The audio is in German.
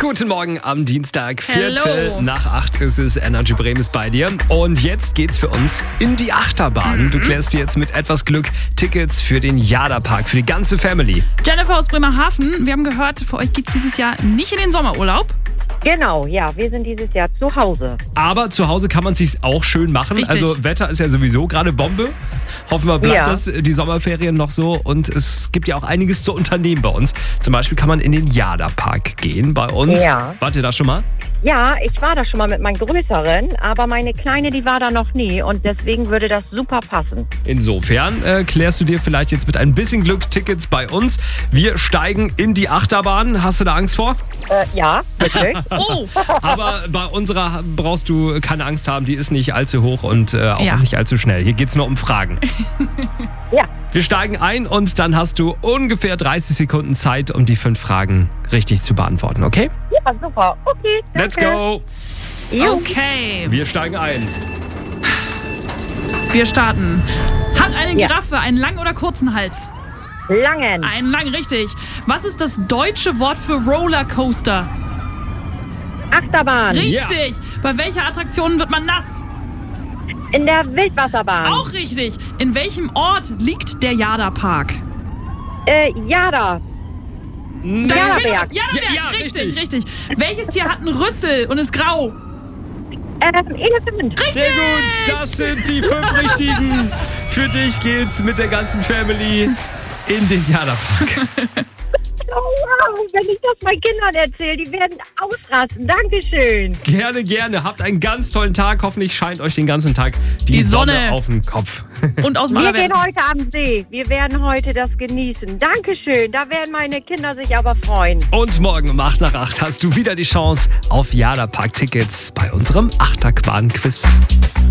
Guten Morgen am Dienstag, Hello. 7:45 ist es. Energy Bremen ist bei dir. Und jetzt geht's für uns in die Achterbahn. Du klärst dir jetzt mit etwas Glück Tickets für den Jada-Park, für die ganze Family. Jennifer aus Bremerhaven, wir haben gehört, für euch geht dieses Jahr nicht in den Sommerurlaub. Genau, ja, wir sind dieses Jahr zu Hause. Aber zu Hause kann man es sich auch schön machen. Richtig. Also Wetter ist ja sowieso gerade Bombe. Hoffen wir, bleibt Ja. das die Sommerferien noch so. Und es gibt ja auch einiges zu unternehmen bei uns. Zum Beispiel kann man in den Jada-Park gehen bei uns. Ja. Wart ihr da schon mal? Ja, ich war da schon mal mit meinen Größeren, aber meine Kleine, die war da noch nie und deswegen würde das super passen. Insofern klärst du dir vielleicht jetzt mit ein bisschen Glück Tickets bei uns. Wir steigen in die Achterbahn. Hast du da Angst vor? Ja, wirklich. Oh, Aber bei unserer brauchst du keine Angst haben. Die ist nicht allzu hoch und auch Ja. nicht allzu schnell. Hier geht's nur um Fragen. Ja, Wir steigen ein und dann hast du ungefähr 30 Sekunden Zeit, um die 5 Fragen richtig zu beantworten, okay? ja, super. Okay, danke. Let's go! Jo. okay. Wir steigen ein. Wir starten. Hat eine Ja. Giraffe einen langen oder kurzen Hals? Langen. Einen langen, richtig. Was ist das deutsche Wort für Rollercoaster? Achterbahn. Richtig. Bei welcher Attraktion wird man nass? In der Wildwasserbahn. Auch richtig. In welchem Ort liegt der Jada-Park? Jada. Da Jadaberg. fehlt was. Jadaberg, Ja, richtig, richtig. Welches Tier hat einen Rüssel und ist grau? Elefant. Richtig. Sehr gut, das sind die 5 richtigen. Für dich geht's mit der ganzen Family in den Jada-Park. Oh, wow, wenn ich das meinen Kindern erzähle, die werden ausrasten. Dankeschön. Gerne, gerne. Habt einen ganz tollen Tag. Hoffentlich scheint euch den ganzen Tag die, Die Sonne Sonne. auf den Kopf. Und aus dem Wir Allerwertesten. gehen heute am See. Wir werden heute das genießen. Dankeschön. Da werden meine Kinder sich aber freuen. Und morgen um 8 nach 8 hast du wieder die Chance auf Jada-Park-Tickets bei unserem Achterbahn-Quiz.